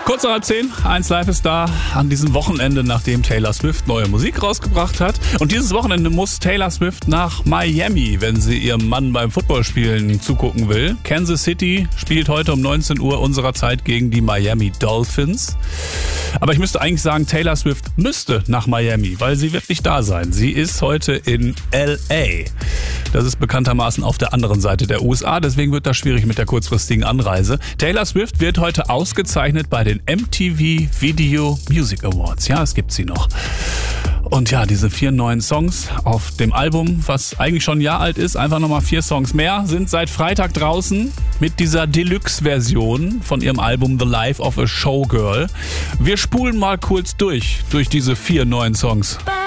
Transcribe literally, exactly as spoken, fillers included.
Kurz nach halb zehn, eins Live ist da an diesem Wochenende, nachdem Taylor Swift neue Musik rausgebracht hat. Und dieses Wochenende muss Taylor Swift nach Miami, wenn sie ihrem Mann beim Footballspielen zugucken will. Kansas City spielt heute um neunzehn Uhr unserer Zeit gegen die Miami Dolphins. Aber ich müsste eigentlich sagen, Taylor Swift müsste nach Miami, weil sie wird nicht da sein. Sie ist heute in L A. Das ist bekanntermaßen auf der anderen Seite der U S A, deswegen wird das schwierig mit der kurzfristigen Anreise. Taylor Swift wird heute ausgezeichnet bei den M T V Video Music Awards. Ja, es gibt sie noch. Und ja, diese vier neuen Songs auf dem Album, was eigentlich schon ein Jahr alt ist, einfach nochmal vier Songs mehr, sind seit Freitag draußen mit dieser Deluxe-Version von ihrem Album The Life of a Showgirl. Wir spulen mal kurz durch, durch diese vier neuen Songs.